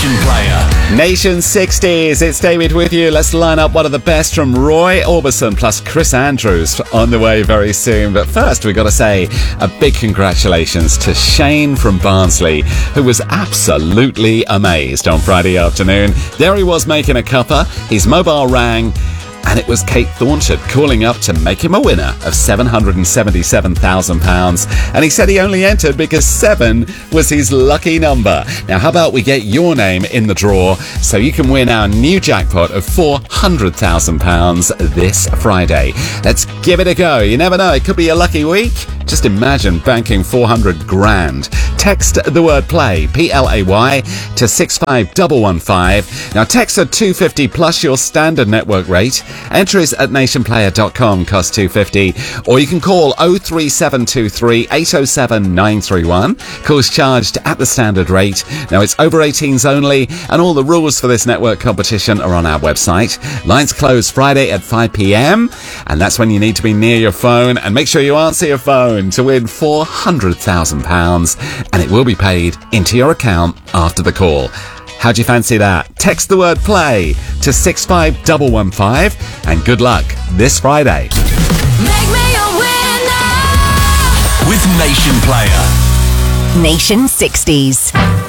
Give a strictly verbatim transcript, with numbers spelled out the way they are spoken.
Nation Player. Nation sixties, it's David with you. Let's line up one of the best from Roy Orbison plus Chris Andrews on the way very soon. But first, we've got to say a big congratulations to Shane from Barnsley, who was absolutely amazed on Friday afternoon. There he was making a cuppa, his mobile rang, and it was Kate Thornton calling up to make him a winner of seven hundred seventy-seven thousand pounds. And he said he only entered because seven was his lucky number. Now, how about we get your name in the draw so you can win our new jackpot of four hundred thousand pounds this Friday. Let's give it a go. You never know, it could be a lucky week. Just imagine banking four hundred grand. Text the word play, P L A Y, to six five one one five. Now, text at two fifty plus your standard network rate. Entries at nation player dot com cost two fifty, or you can call oh three seven two three eight oh seven nine three one. Calls charged at the standard rate. Now, it's over eighteens only, and all the rules for this network competition are on our website. Lines close Friday at five p.m, and that's when you need to be near your phone, and make sure you answer your phone to win four hundred thousand pounds, and it will be paid into your account after the call. How'd you fancy that? Text the word play to six five one one five, and good luck this Friday. Make me a winner With Nation Player. Nation sixties.